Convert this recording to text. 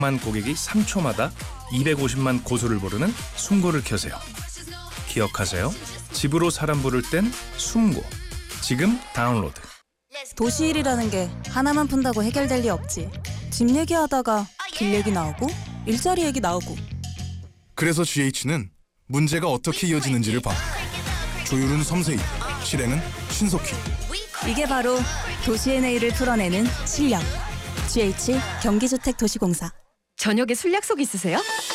만 고객이 3초마다 250만 고소를 부르는 숨고를 켜세요. 기억하세요. 집으로 사람 부를 땐 숨고. 지금 다운로드. 도시일이라는 게 하나만 푼다고 해결될 리 없지. 집 얘기하다가 길 얘기 나오고 일자리 얘기 나오고. 그래서 GH는 문제가 어떻게 이어지는지를 봐. 조율은 섬세히, 실행은 신속히. 이게 바로 도시의 내일을 풀어내는 실력. GH 경기주택도시공사. 저녁에 술 약속 있으세요?